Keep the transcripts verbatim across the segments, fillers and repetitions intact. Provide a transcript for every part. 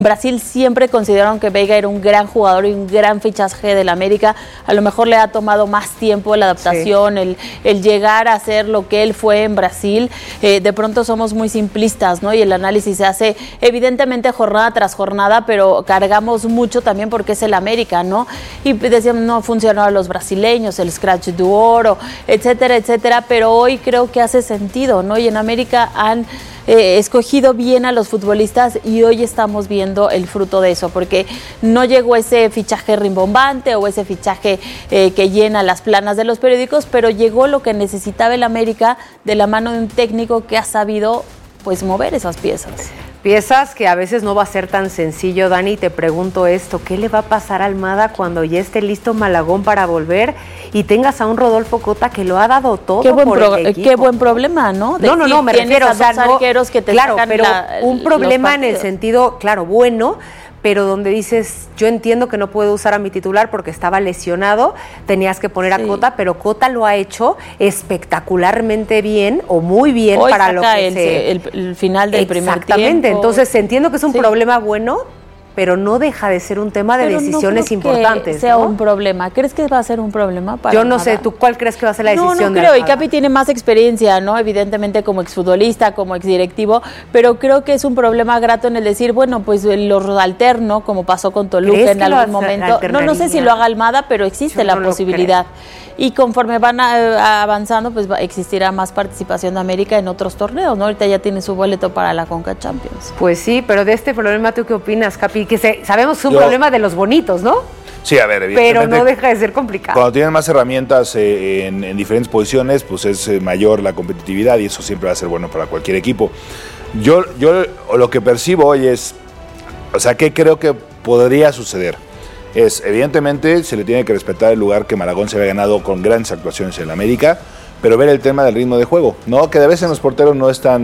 Brasil siempre consideraron que Veiga era un gran jugador y un gran fichaje del América. A lo mejor le ha tomado más tiempo la adaptación, sí. el, el llegar a ser lo que él fue en Brasil. Eh, de pronto somos muy simplistas, ¿no? Y el análisis se hace evidentemente jornada tras jornada, pero cargamos mucho también porque es el América, ¿no? Y decíamos, no funcionaron los brasileños, el Scratch du Oro, etcétera, etcétera. Pero hoy creo que hace sentido, ¿no? Y en América han Eh, escogido bien a los futbolistas y hoy estamos viendo el fruto de eso, porque no llegó ese fichaje rimbombante o ese fichaje eh, que llena las planas de los periódicos, pero llegó lo que necesitaba el América de la mano de un técnico que ha sabido pues mover esas piezas. Piezas que a veces no va a ser tan sencillo, Dani. Te pregunto esto, ¿qué le va a pasar a Almada cuando ya esté listo Malagón para volver y tengas a un Rodolfo Cota que lo ha dado todo qué buen por pro- el equipo? Qué buen problema, ¿no? De no, no, no, me refiero, o sea, no, que te claro, pero la, un problema en el sentido, claro, bueno, pero donde dices, yo entiendo que no puedo usar a mi titular porque estaba lesionado, tenías que poner sí. a Cota, pero Cota lo ha hecho espectacularmente bien o muy bien hoy para lo que el, se... el, el final del primer tiempo. Exactamente, entonces entiendo que es un sí. problema bueno, pero no deja de ser un tema de pero decisiones no importantes. Que sea ¿no? un problema. ¿Crees que va a ser un problema para Yo no nada? sé, ¿tú cuál crees que va a ser la decisión? No, no de creo, Almada? y Capi tiene más experiencia, ¿no? Evidentemente como exfutbolista, como exdirectivo, pero creo que es un problema grato en el decir, bueno, pues lo alterno, como pasó con Toluca en algún momento. No, no sé si lo haga Almada, pero existe Yo la no posibilidad. Y conforme van a, a avanzando, pues va, existirá más participación de América en otros torneos, ¿no? Ahorita ya tiene su boleto para la Conca Champions. Pues sí, pero de este problema, ¿tú qué opinas, Capi? Que se, sabemos que es un Yo, problema de los bonitos, ¿no? Sí, a ver, evidentemente. Pero no deja de ser complicado. Cuando tienen más herramientas eh, en, en diferentes posiciones, pues es eh, mayor la competitividad y eso siempre va a ser bueno para cualquier equipo. Yo, yo lo que percibo hoy es, o sea, ¿qué creo que podría suceder? Es, evidentemente, se le tiene que respetar el lugar que Malagón se había ganado con grandes actuaciones en la América, pero ver el tema del ritmo de juego, ¿no? Que de vez en los porteros no es tan,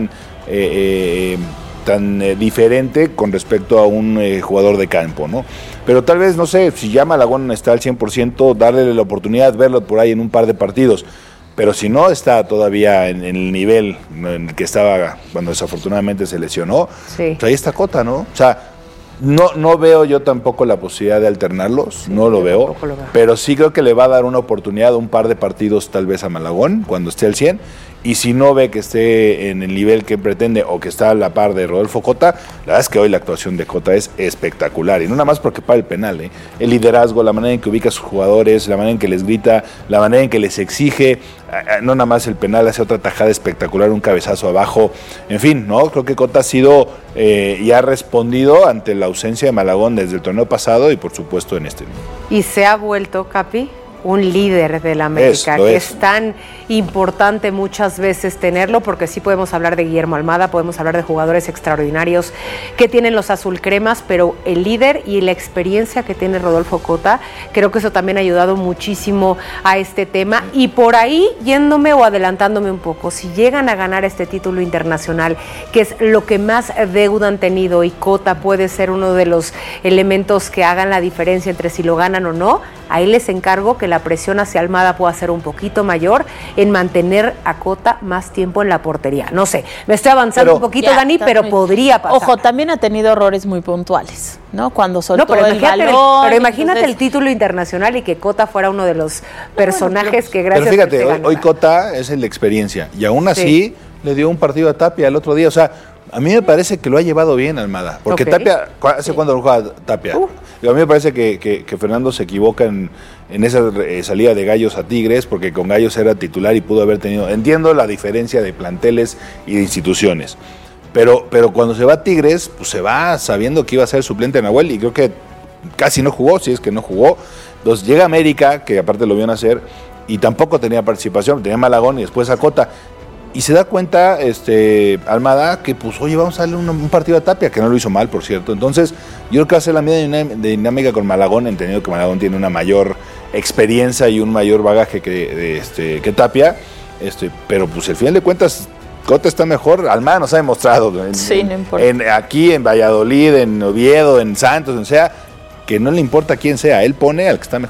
eh, eh, tan eh, diferente con respecto a un eh, jugador de campo, ¿no? Pero tal vez, no sé, si ya Malagón está al cien por ciento, darle la oportunidad, verlo por ahí en un par de partidos. Pero si no está todavía en, en el nivel en el que estaba cuando desafortunadamente se lesionó, sí. pues ahí está Cota, ¿no? O sea, No, no veo yo tampoco la posibilidad de alternarlos, sí, no lo veo, lo veo, pero sí creo que le va a dar una oportunidad, un par de partidos tal vez a Malagón cuando esté al cien, y si no ve que esté en el nivel que pretende o que está a la par de Rodolfo Cota, la verdad es que hoy la actuación de Cota es espectacular, y no nada más porque para el penal, ¿eh? El liderazgo, la manera en que ubica a sus jugadores, la manera en que les grita, la manera en que les exige, no nada más el penal, hace otra tajada espectacular, un cabezazo abajo, en fin, ¿no? Creo que Cota ha sido eh, y ha respondido ante la ausencia de Malagón desde el torneo pasado y por supuesto en este. Y se ha vuelto, Capi, un líder de la América, es, que es. es tan importante muchas veces tenerlo, porque sí podemos hablar de Guillermo Almada, podemos hablar de jugadores extraordinarios que tienen los azulcremas, pero el líder y la experiencia que tiene Rodolfo Cota, creo que eso también ha ayudado muchísimo a este tema. Y por ahí, yéndome o adelantándome un poco, si llegan a ganar este título internacional, que es lo que más deuda han tenido, y Cota puede ser uno de los elementos que hagan la diferencia entre si lo ganan o no, ahí les encargo que la presión hacia Almada pueda ser un poquito mayor en mantener a Cota más tiempo en la portería. No sé, me estoy avanzando pero, un poquito, ya, Dani, pero muy... podría pasar. Ojo, también ha tenido errores muy puntuales, ¿no? Cuando soltó no, pero el imagínate, balón. Pero imagínate entonces... el título internacional y que Cota fuera uno de los personajes bueno, pero, que gracias pero fíjate, a hoy, hoy Cota es el de experiencia y aún así sí. le dio un partido a Tapia el otro día, o sea, a mí me parece que lo ha llevado bien Almada, porque okay. Tapia, ¿hace sí. cuándo lo juega Tapia? Uh. A mí me parece que, que, que Fernando se equivoca en, en esa eh, salida de Gallos a Tigres, porque con Gallos era titular y pudo haber tenido, entiendo la diferencia de planteles y de instituciones, pero, pero cuando se va a Tigres, pues se va sabiendo que iba a ser suplente de Nahuel, y creo que casi no jugó, si es que no jugó. Entonces llega América, que aparte lo vio nacer, y tampoco tenía participación, tenía Malagón y después a Cota. Y se da cuenta este Almada que pues oye, vamos a darle un, un partido a Tapia, que no lo hizo mal, por cierto. Entonces yo creo que va a ser la misma dinámica con Malagón, entendido que Malagón tiene una mayor experiencia y un mayor bagaje que, de, este, que Tapia, este, pero pues al final de cuentas Cota está mejor. Almada nos ha demostrado en, sí, no importa. en, aquí en Valladolid, en Oviedo, en Santos, en sea, que no le importa quién sea, él pone al que está mejor.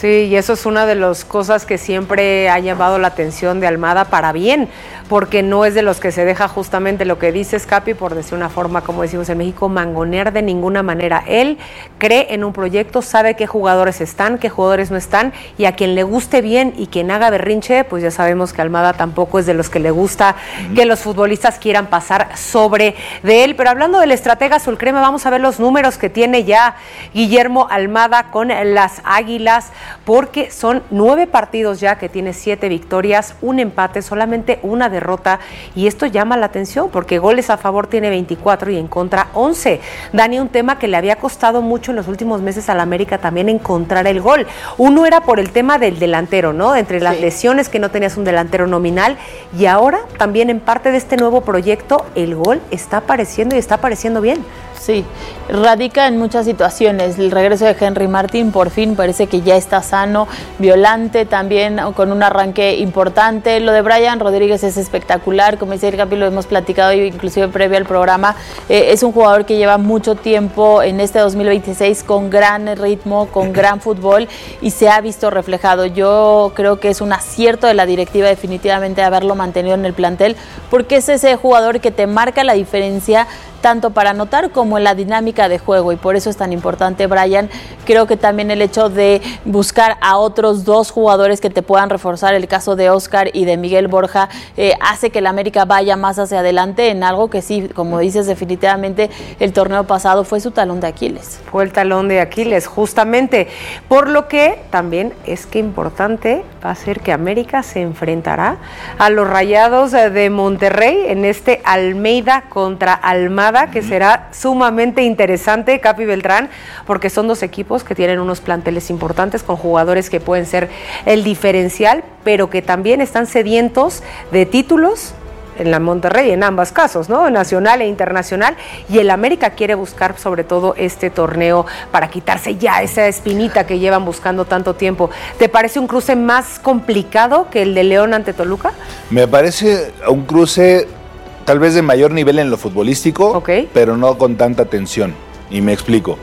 Sí, y eso es una de las cosas que siempre ha llamado la atención de Almada para bien, porque no es de los que se deja justamente lo que dices, Capi, por decir una forma, como decimos en México, mangonear de ninguna manera. Él cree en un proyecto, sabe qué jugadores están, qué jugadores no están, y a quien le guste bien y quien haga berrinche, pues ya sabemos que Almada tampoco es de los que le gusta uh-huh. que los futbolistas quieran pasar sobre de él. Pero hablando del estratega azulcrema, vamos a ver los números que tiene ya Guillermo Almada con las Águilas, porque son nueve partidos ya que tiene siete victorias, un empate, solamente una derrota, y esto llama la atención porque goles a favor tiene veinticuatro y en contra once. Dani, un tema que le había costado mucho en los últimos meses al América también encontrar el gol. Uno era por el tema del delantero, ¿no? Entre las sí. lesiones, que no tenías un delantero nominal, y ahora también en parte de este nuevo proyecto el gol está apareciendo y está apareciendo bien. Sí, radica en muchas situaciones. El regreso de Henry Martín por fin parece que ya está sano. Violante también con un arranque importante. Lo de Brian Rodríguez es espectacular, como dice el Capi, lo hemos platicado inclusive previo al programa. Eh, es un jugador que lleva mucho tiempo en este dos mil veintiséis con gran ritmo, con gran fútbol, y se ha visto reflejado. Yo creo que es un acierto de la directiva definitivamente haberlo mantenido en el plantel, porque es ese jugador que te marca la diferencia tanto para anotar como en la dinámica de juego, y por eso es tan importante Brian. Creo que también el hecho de buscar a otros dos jugadores que te puedan reforzar, el caso de Oscar y de Miguel Borja, eh, hace que el América vaya más hacia adelante en algo que sí, como dices, definitivamente el torneo pasado fue su talón de Aquiles. Fue el talón de Aquiles, justamente, por lo que también es que importante va a ser que América se enfrentará a los Rayados de Monterrey en este Almeida contra Almada, que será sumamente interesante, Capi Beltrán, porque son dos equipos que tienen unos planteles importantes con jugadores que pueden ser el diferencial, pero que también están sedientos de títulos en la Monterrey, en ambos casos, ¿no? Nacional e internacional, y el América quiere buscar sobre todo este torneo para quitarse ya esa espinita que llevan buscando tanto tiempo. ¿Te parece un cruce más complicado que el de León ante Toluca? Me parece un cruce tal vez de mayor nivel en lo futbolístico, okay. pero no con tanta tensión, y me explico.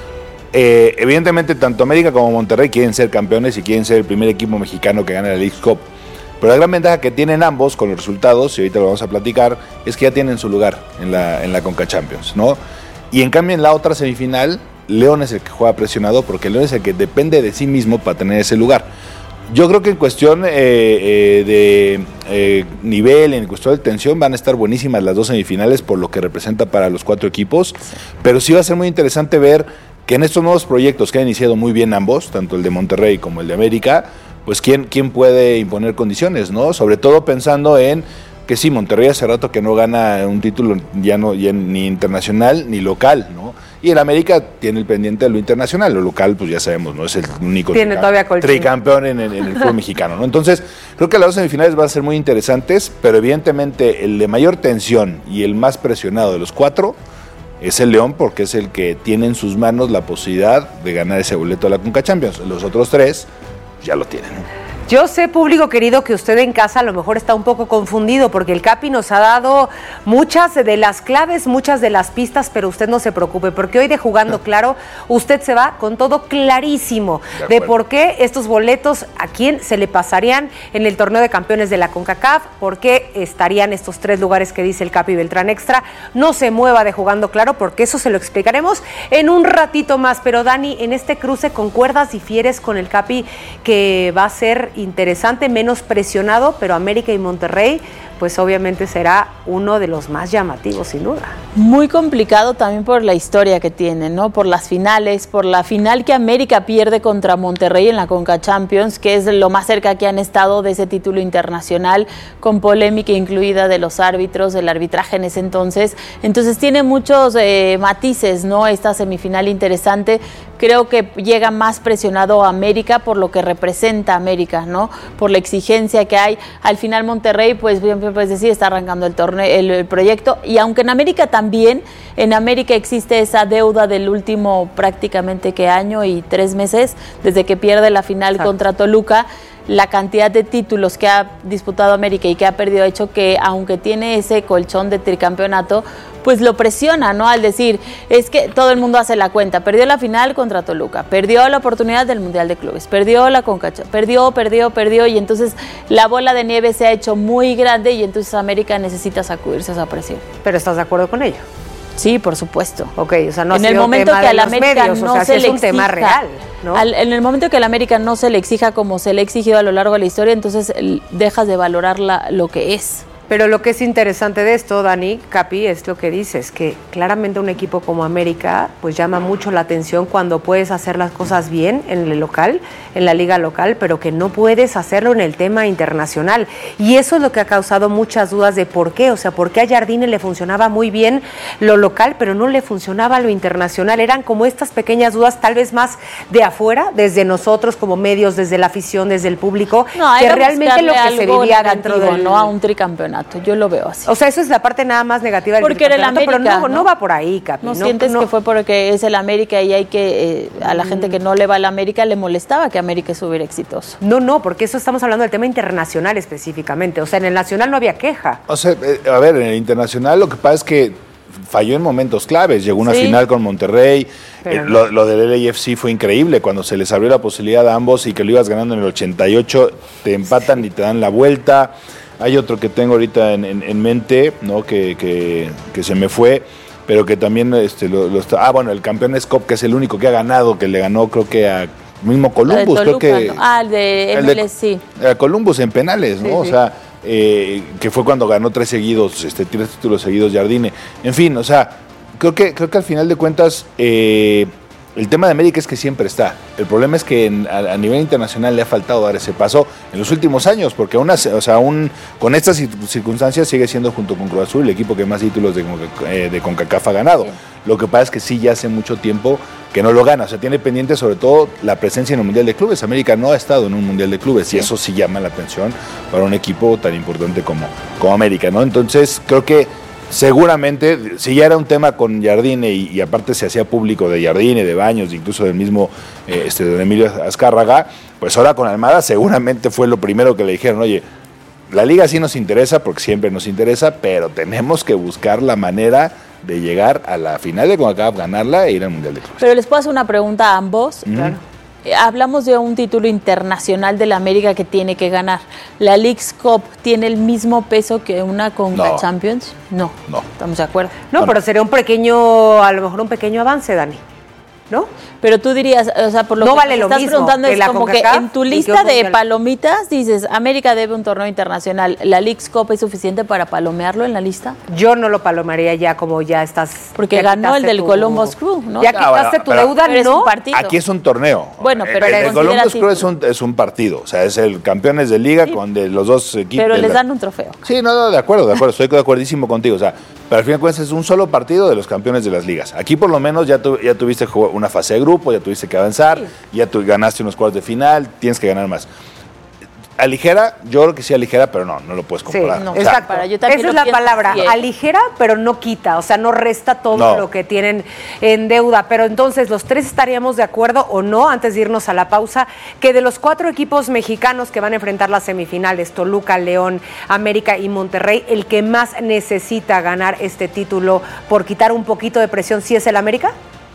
Eh, evidentemente tanto América como Monterrey quieren ser campeones y quieren ser el primer equipo mexicano que gana la Leagues Cup, pero la gran ventaja que tienen ambos con los resultados, y ahorita lo vamos a platicar, es que ya tienen su lugar en la, en la Conca Champions, ¿no? Y en cambio en la otra semifinal, León es el que juega presionado, porque León es el que depende de sí mismo para tener ese lugar. Yo creo que en cuestión eh, eh, de eh, nivel, en cuestión de tensión, van a estar buenísimas las dos semifinales por lo que representa para los cuatro equipos, pero sí va a ser muy interesante ver que en estos nuevos proyectos que han iniciado muy bien ambos, tanto el de Monterrey como el de América, pues quién, quién puede imponer condiciones, ¿no? Sobre todo pensando en que sí, Monterrey hace rato que no gana un título ya no ya ni internacional ni local, ¿no? Y el América tiene el pendiente de lo internacional, lo local pues ya sabemos, no es el único tiene todavía tricampeón en, en, en el fútbol mexicano, ¿no? Entonces, creo que las dos semifinales van a ser muy interesantes, pero evidentemente el de mayor tensión y el más presionado de los cuatro es el León, porque es el que tiene en sus manos la posibilidad de ganar ese boleto a la Conca Champions. Los otros tres ya lo tienen. Yo sé, público querido, que usted en casa a lo mejor está un poco confundido porque el Capi nos ha dado muchas de las claves, muchas de las pistas, pero usted no se preocupe porque hoy de Jugando Claro usted se va con todo clarísimo de, de por qué estos boletos a quién se le pasarían en el torneo de campeones de la CONCACAF, por qué estarían estos tres lugares que dice el Capi Beltrán Extra. No se mueva de Jugando Claro porque eso se lo explicaremos en un ratito más. Pero Dani, en este cruce concuerdas, difieres con el Capi que va a ser interesante, menos presionado, pero América y Monterrey pues obviamente será uno de los más llamativos, sin duda. Muy complicado también por la historia que tienen, ¿no? Por las finales, por la final que América pierde contra Monterrey en la Conca Champions, que es lo más cerca que han estado de ese título internacional, con polémica incluida de los árbitros, del arbitraje en ese entonces. Entonces tiene muchos eh, matices, ¿no? Esta semifinal interesante. Creo que llega más presionado a América por lo que representa América, ¿no? Por la exigencia que hay. Al final Monterrey, pues bien, pues decir, está arrancando el torneo, el, el proyecto, y aunque en América también, en América existe esa deuda del último prácticamente que año y tres meses, desde que pierde la final Exacto. contra Toluca. la cantidad de títulos que ha disputado América y que ha perdido ha hecho que, aunque tiene ese colchón de tricampeonato, pues lo presiona, ¿no? Al decir, es que todo el mundo hace la cuenta, perdió la final contra Toluca, perdió la oportunidad del Mundial de Clubes, perdió la Conca, perdió, perdió, perdió, y entonces la bola de nieve se ha hecho muy grande y entonces América necesita sacudirse esa presión. ¿Pero estás de acuerdo con ello? Sí, por supuesto. Ok, o sea, no ha en sido el momento tema que de a la los América medios, no o sea, se sí le es un exija, tema real, ¿no? Al, en el momento que a la América no se le exija como se le ha exigido a lo largo de la historia, entonces el, dejas de valorar la, lo que es. Pero lo que es interesante de esto, Dani, Capi, es lo que dices, que claramente un equipo como América pues llama mucho la atención cuando puedes hacer las cosas bien en el local, en la liga local, pero que no puedes hacerlo en el tema internacional. Y eso es lo que ha causado muchas dudas de por qué, o sea, por qué a Jardine le funcionaba muy bien lo local, pero no le funcionaba lo internacional. Eran como estas pequeñas dudas, tal vez más de afuera, desde nosotros como medios, desde la afición, desde el público, no, que realmente lo que se vivía dentro del... no a un tricampeonato. Yo lo veo así. O sea, eso es la parte nada más negativa del porque era el América, pero no, no, no va por ahí, Capi. ¿No, no sientes no. que fue porque es el América y hay que, eh, a la mm. gente que no le va al América le molestaba que América estuviera exitoso? No, no, porque eso estamos hablando del tema internacional específicamente. O sea, en el nacional no había queja. O sea, eh, a ver, en el internacional lo que pasa es que falló en momentos claves. Llegó una sí. final con Monterrey. Eh, lo, lo del L A F C fue increíble cuando se les abrió la posibilidad a ambos y que lo ibas ganando en el ochenta y ocho, te empatan y te dan la vuelta. Hay otro que tengo ahorita en, en, en mente, ¿no? Que, que, que se me fue, pero que también este, lo, lo está. Ah, bueno, el Campeones Cup, que es el único que ha ganado, que le ganó, creo que a mismo Columbus, Toluca, creo que. ¿no? Ah, el de M L S, sí. A Columbus en penales, ¿no? Sí, sí. O sea, eh, que fue cuando ganó tres seguidos, este, tres títulos seguidos Jardine. En fin, o sea, creo que, creo que al final de cuentas. Eh, El tema de América es que siempre está. El problema es que en, a, a nivel internacional le ha faltado dar ese paso en los últimos años, porque aún, o sea, aún con estas circunstancias sigue siendo, junto con Cruz Azul, el equipo que más títulos de, eh, de CONCACAF ha ganado. Sí. Lo que pasa es que sí, ya hace mucho tiempo que no lo gana. O sea, tiene pendiente sobre todo la presencia en un Mundial de Clubes. América no ha estado en un Mundial de Clubes, sí. Y eso sí llama la atención para un equipo tan importante como, como América, ¿no? Entonces, creo que seguramente, si ya era un tema con Jardine y, y aparte se hacía público de Jardine, de Baños, incluso del mismo eh, este, don Emilio Azcárraga, pues ahora con Almada seguramente fue lo primero que le dijeron, oye, la liga sí nos interesa porque siempre nos interesa, pero tenemos que buscar la manera de llegar a la final de CONCACAF, ganarla e ir al Mundial de Clubes. Pero les puedo hacer una pregunta a ambos. Mm. Claro. Hablamos de un título internacional de la América que tiene que ganar. ¿La Leagues Cup tiene el mismo peso que una Conca no. Champions? No. No. ¿Estamos de acuerdo? No, no, pero sería un pequeño, a lo mejor un pequeño avance, Dani, ¿no? Pero tú dirías, o sea, por lo no que vale me lo estás mismo preguntando que es la como CONCACAF que en tu lista de palomitas dices, América debe un torneo internacional. ¿La Leagues Cup es suficiente para palomearlo en la lista? Yo no lo palomearía ya como ya estás. Porque ganó el del tu, Columbus Crew, ¿no? Ya quitaste ah, bueno, tu deuda, pero ¿no? Es un partido. Aquí es un torneo. Bueno, pero el, el Columbus Crew es un, es un partido, o sea, es el campeones de liga sí. con de los dos equipos. Pero les la... dan un trofeo. Sí, no, no, de acuerdo, de acuerdo, estoy de acuerdísimo contigo, o sea, pero al fin de cuentas es un solo partido de los campeones de las ligas. Aquí por lo menos ya, tu, ya tuviste una fase de grupo, ya tuviste que avanzar, sí. ya tú ganaste unos cuartos de final, tienes que ganar más. Aligera, yo creo que sí aligera, pero no, no lo puedes comparar. Sí, no, o sea, exacto. Para, yo esa es la palabra, sí, aligera, pero no quita, o sea, no resta todo no. lo que tienen en deuda. Pero entonces, ¿los tres estaríamos de acuerdo o no, antes de irnos a la pausa, que de los cuatro equipos mexicanos que van a enfrentar las semifinales, Toluca, León, América y Monterrey, el que más necesita ganar este título por quitar un poquito de presión, sí es el América?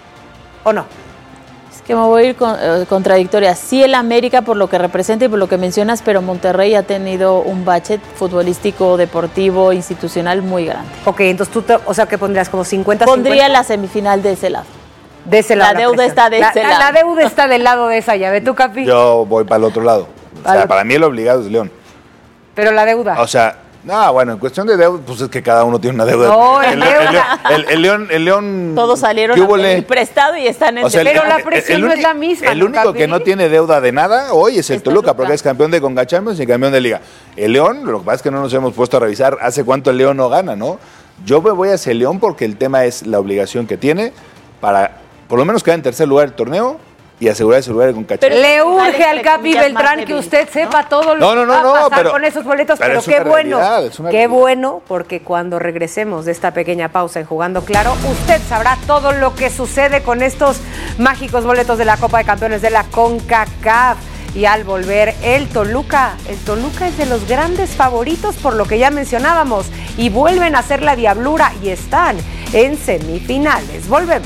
¿O no? Que me voy a ir con, eh, contradictoria. Sí, el América por lo que representa y por lo que mencionas, pero Monterrey ha tenido un bache futbolístico, deportivo, institucional muy grande. Ok, entonces tú, te, o sea, ¿qué pondrías? ¿Como cincuenta cincuenta? Pondría la semifinal de ese lado. De ese lado. La deuda la está de la, ese la, lado. La deuda está del lado de esa llave. ¿Tú, Capi? Yo voy para el otro lado. O sea, para mí el obligado es León. Pero la deuda. O sea, no, bueno, en cuestión de deuda, pues es que cada uno tiene una deuda. No, el, el, el, el, el León, el León. Todos salieron a prestado y están en. O sea, pero el, la presión el, el, no es la misma. El ¿no, único Capi? Que no tiene deuda de nada hoy es el es Toluca, Toluca, porque es campeón de Conca Champions y campeón de Liga. El León, lo que pasa es que no nos hemos puesto a revisar hace cuánto el León no gana, ¿no? Yo me voy hacia el León porque el tema es la obligación que tiene para, por lo menos, quedar en tercer lugar el torneo y asegurar ese lugar con Conca. Le urge al Capi Beltrán que usted sepa ¿no? todo lo no, no, no, que va a pasar no, pero, con esos boletos, pero, pero qué bueno, qué realidad. bueno, porque cuando regresemos de esta pequeña pausa en Jugando Claro, usted sabrá todo lo que sucede con estos mágicos boletos de la Copa de Campeones de la CONCACAF. y al volver el Toluca, el Toluca es de los grandes favoritos por lo que ya mencionábamos y vuelven a hacer la diablura y están en semifinales. Volvemos.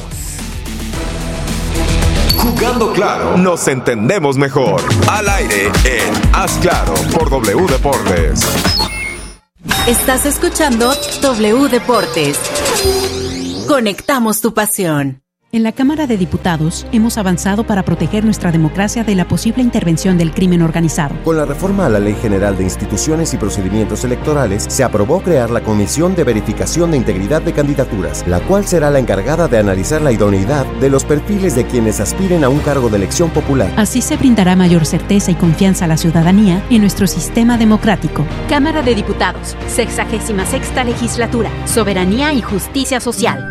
Jugando claro, nos entendemos mejor. Al aire en Haz Claro por W Deportes. Estás escuchando W Deportes. Conectamos tu pasión. En la Cámara de Diputados hemos avanzado para proteger nuestra democracia de la posible intervención del crimen organizado. Con la reforma a la Ley General de Instituciones y Procedimientos Electorales, se aprobó crear la Comisión de Verificación de Integridad de Candidaturas, la cual será la encargada de analizar la idoneidad de los perfiles de quienes aspiren a un cargo de elección popular. Así se brindará mayor certeza y confianza a la ciudadanía en nuestro sistema democrático. Cámara de Diputados, sexagésima sexta legislatura, soberanía y justicia social.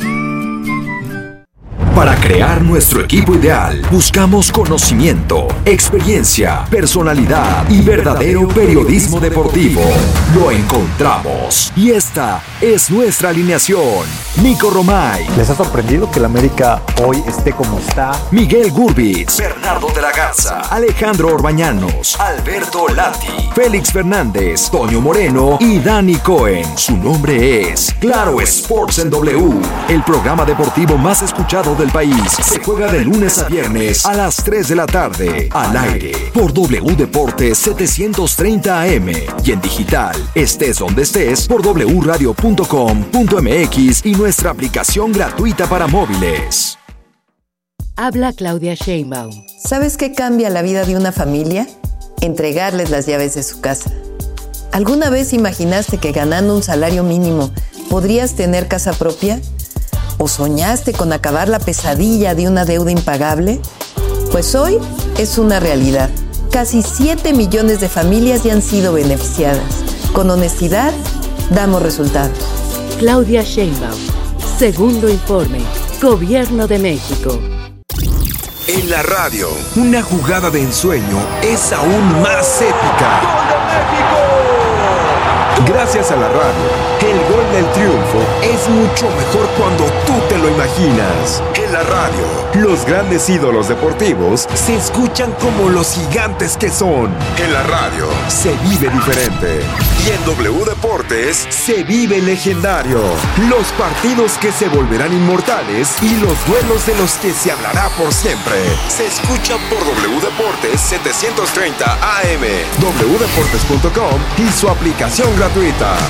Para crear nuestro equipo ideal, buscamos conocimiento, experiencia, personalidad y verdadero periodismo deportivo. Lo encontramos. Y esta es nuestra alineación. Nico Romay. ¿Les ha sorprendido que el América hoy esté como está? Miguel Gurbitz. Bernardo de la Garza. Alejandro Orbañanos. Alberto Lati. Félix Fernández. Toño Moreno y Dani Cohen. Su nombre es Claro Sports en W. El programa deportivo más escuchado del país. Se juega de lunes a viernes a las tres de la tarde. Al aire por W Deportes setecientos treinta A M y en digital, estés donde estés, por w radio punto com punto m x y nuestra aplicación gratuita para móviles. Habla Claudia Sheinbaum. ¿Sabes qué cambia la vida de una familia? Entregarles las llaves de su casa. ¿Alguna vez imaginaste que ganando un salario mínimo podrías tener casa propia? ¿O soñaste con acabar la pesadilla de una deuda impagable? Pues hoy es una realidad. Casi siete millones de familias ya han sido beneficiadas. Con honestidad, damos resultados. Claudia Sheinbaum. Segundo informe. Gobierno de México. En la radio, una jugada de ensueño es aún más épica. ¡Gol de México! Gracias a la radio, el gol del triunfo es mucho mejor cuando tú te lo imaginas. En la radio, los grandes ídolos deportivos se escuchan como los gigantes que son. En la radio, se vive diferente. Y en W Deportes, se vive legendario. Los partidos que se volverán inmortales y los duelos de los que se hablará por siempre. Se escuchan por W Deportes setecientos treinta A M, w deportes punto com y su aplicación gratuita.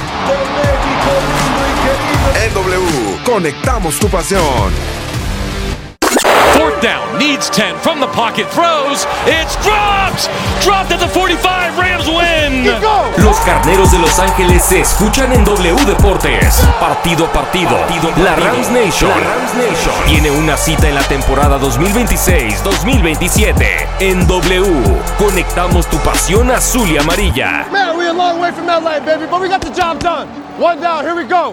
En W, conectamos tu pasión. Fourth down, needs ten, from the pocket, throws, it's dropped! Dropped at the forty-five, Rams win! Los Carneros de Los Ángeles se escuchan en W Deportes. Partido a partido, partido, la Rams Nation, la Rams Nation tiene una cita en la temporada dos mil veintiséis dos mil veintisiete. En W, conectamos tu pasión azul y amarilla. Man, we're a long way from L A, baby, but we got the job done. One down, here we go.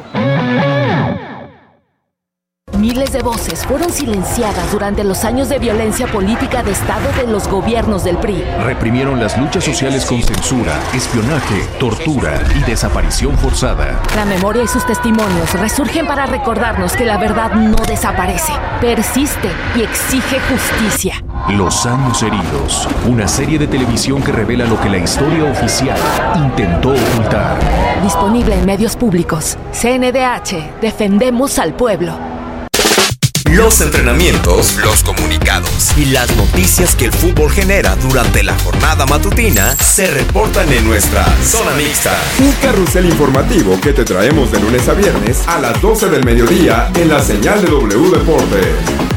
Miles de voces fueron silenciadas durante los años de violencia política de Estado de los gobiernos del P R I. Reprimieron las luchas sociales con censura, espionaje, tortura y desaparición forzada. La memoria y sus testimonios resurgen para recordarnos que la verdad no desaparece, persiste y exige justicia. Los años heridos, una serie de televisión que revela lo que la historia oficial intentó ocultar. Disponible en medios públicos. C N D H, defendemos al pueblo. Los entrenamientos, los comunicados y las noticias que el fútbol genera durante la jornada matutina se reportan en nuestra Zona Mixta. Un carrusel informativo que te traemos de lunes a viernes a las doce del mediodía en la señal de W Deportes.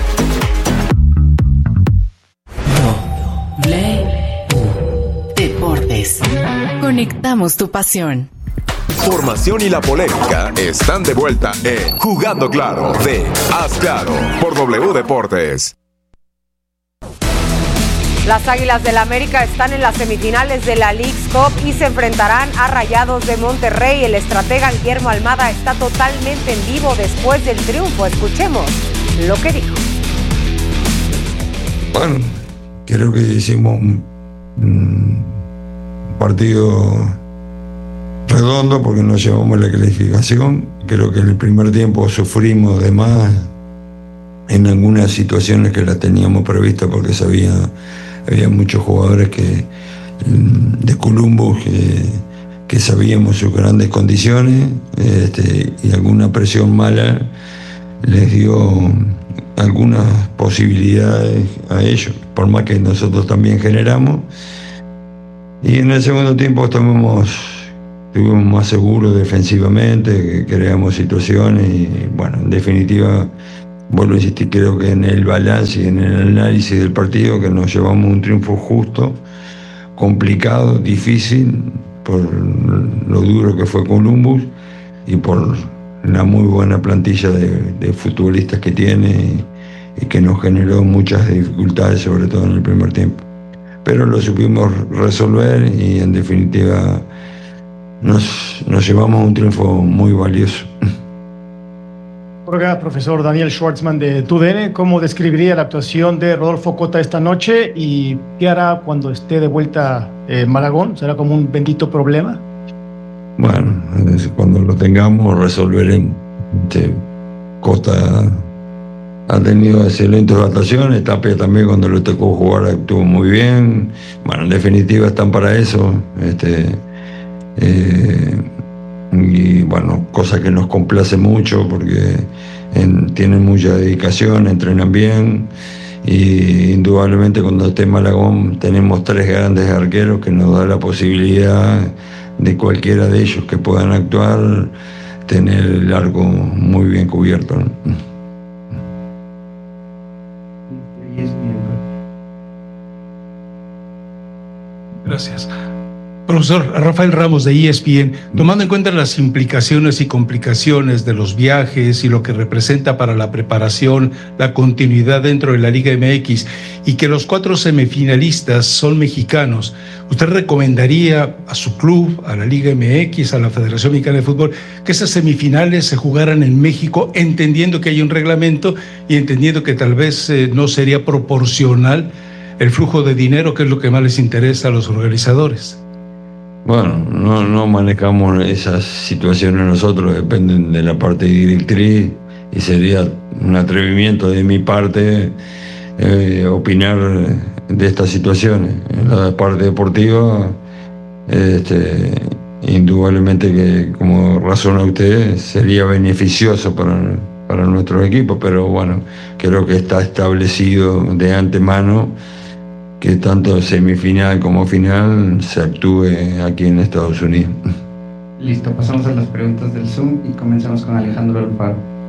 W Deportes. Conectamos tu pasión. Formación y la polémica están de vuelta en Jugando Claro de Haz Claro por W Deportes. Las Águilas del América están en las semifinales de la Leagues Cup y se enfrentarán a Rayados de Monterrey. El estratega Guillermo Almada está totalmente en vivo después del triunfo. Escuchemos lo que dijo. Bueno, creo que hicimos un, un partido redondo porque nos llevamos la clasificación. Creo que en el primer tiempo sufrimos de más en algunas situaciones que las teníamos previstas porque se había había muchos jugadores que, de Columbus que, que sabíamos sus grandes condiciones, este, y alguna presión mala les dio algunas posibilidades a ellos, por más que nosotros también generamos. Y en el segundo tiempo estuvimos, estuvimos más seguros defensivamente, que creamos situaciones y, bueno, en definitiva, vuelvo a insistir, creo que en el balance y en el análisis del partido que nos llevamos un triunfo justo, complicado, difícil, por lo duro que fue Columbus y por la muy buena plantilla de, de futbolistas que tiene y, y que nos generó muchas dificultades, sobre todo en el primer tiempo. Pero lo supimos resolver y en definitiva nos, nos llevamos un triunfo muy valioso. Por acá, profesor Daniel Schwartzman de T U D N, ¿cómo describiría la actuación de Rodolfo Cota esta noche y qué hará cuando esté de vuelta eh, Malagón? ¿Será como un bendito problema? Bueno, cuando lo tengamos resolveremos. Este, Cota ha tenido excelentes actuaciones, Tapia también cuando le tocó jugar estuvo muy bien. Bueno, en definitiva están para eso. Este, eh, y bueno, cosa que nos complace mucho porque en, tienen mucha dedicación, entrenan bien y indudablemente cuando esté Malagón tenemos tres grandes arqueros que nos da la posibilidad de cualquiera de ellos que puedan actuar, tener el arco muy bien cubierto, ¿no? Gracias. Profesor Rafael Ramos de E S P N, tomando en cuenta las implicaciones y complicaciones de los viajes y lo que representa para la preparación, la continuidad dentro de la Liga M X y que los cuatro semifinalistas son mexicanos, ¿usted recomendaría a su club, a la Liga M X, a la Federación Mexicana de Fútbol, que esas semifinales se jugaran en México, entendiendo que hay un reglamento y entendiendo que tal vez eh, no sería proporcional el flujo de dinero, que es lo que más les interesa a los organizadores? Bueno, no, no manejamos esas situaciones nosotros, dependen de la parte directriz y sería un atrevimiento de mi parte eh, opinar de estas situaciones. En la parte deportiva, este, indudablemente que, como razona usted, sería beneficioso para, para nuestro equipo, pero bueno, creo que está establecido de antemano que tanto semifinal como final se actúe aquí en Estados Unidos. Listo, pasamos a las preguntas del Zoom y comenzamos con Alejandro Alfaro.